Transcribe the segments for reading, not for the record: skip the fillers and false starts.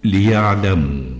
ليعلموا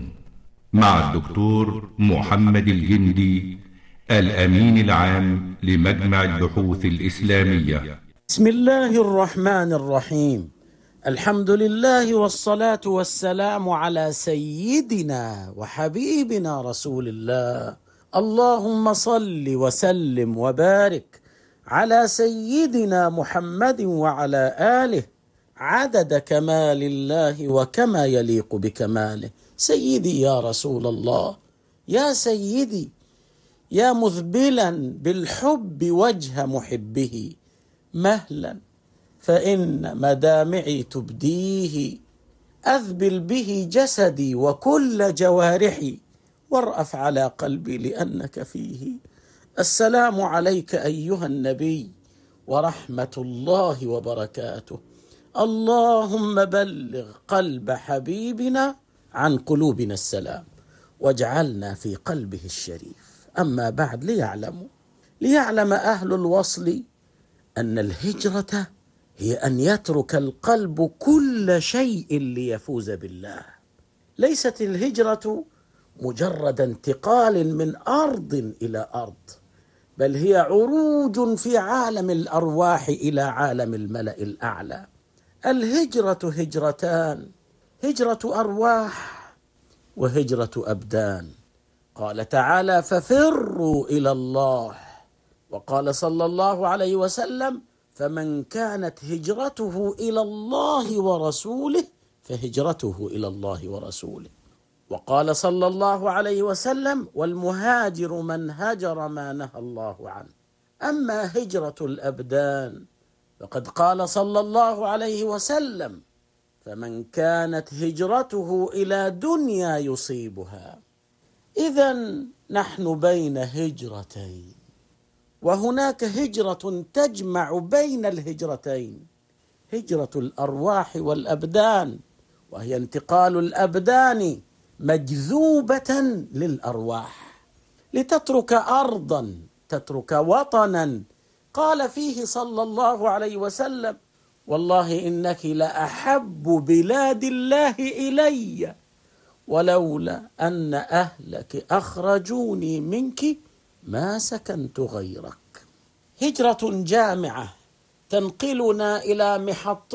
مع الدكتور محمد الجندي، الأمين العام لمجمع البحوث الإسلامية. بسم الله الرحمن الرحيم. الحمد لله والصلاة والسلام على سيدنا وحبيبنا رسول الله. اللهم صل وسلم وبارك على سيدنا محمد وعلى آله عدد كمال الله وكما يليق بكماله. سيدي يا رسول الله، يا سيدي، يا مذبلا بالحب وجه محبه، مهلا فإن مدامعي تبديه، أذبل به جسدي وكل جوارحي، وارأف على قلبي لأنك فيه. السلام عليك أيها النبي ورحمة الله وبركاته. اللهم بلغ قلب حبيبنا عن قلوبنا السلام، واجعلنا في قلبه الشريف. أما بعد، ليعلم أهل الوصل أن الهجرة هي أن يترك القلب كل شيء ليفوز بالله. ليست الهجرة مجرد انتقال من أرض إلى أرض، بل هي عروج في عالم الأرواح إلى عالم الملأ الأعلى. الهجرة هجرتان: هجرة أرواح وهجرة أبدان. قال تعالى: ففروا إلى الله. وقال صلى الله عليه وسلم: فمن كانت هجرته إلى الله ورسوله فهجرته إلى الله ورسوله. وقال صلى الله عليه وسلم: والمهاجر من هجر ما نهى الله عنه. أما هجرة الأبدان فقد قال صلى الله عليه وسلم: فمن كانت هجرته إلى دنيا يصيبها. إذن نحن بين هجرتين، وهناك هجرة تجمع بين الهجرتين: هجرة الأرواح والأبدان، وهي انتقال الأبدان مجذوبة للأرواح لتترك أرضا، تترك وطنا قال فيه صلى الله عليه وسلم: والله إنك لأحب بلاد الله إلي ولولا أن أهلك أخرجوني منك ما سكنت غيرك. هجرة جامعة تنقلنا إلى محطة